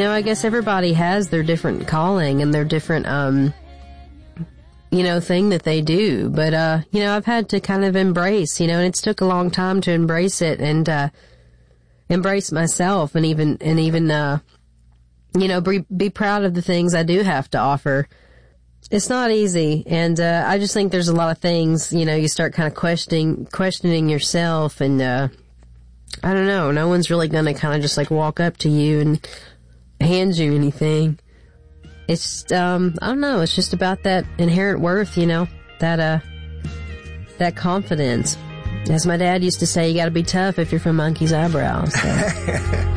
I guess everybody has their different calling and their different, thing that they do. But, I've had to kind of embrace, and it's took a long time to embrace it and, embrace myself and even, be proud of the things I do have to offer. It's not easy. And, I just think there's a lot of things, you start kind of questioning yourself and, I don't know. No one's really going to kind of just like walk up to you and hand you anything. It's, I don't know. It's just about that inherent worth, that confidence. As my dad used to say, you got to be tough if you're from Monkey's Eyebrow. So.